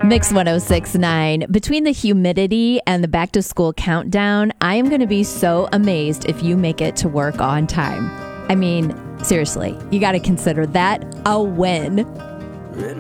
Mix 1069. Between the humidity and the back to school countdown, I am going to be so amazed if you make it to work on time. I mean, seriously, you got to consider that a win.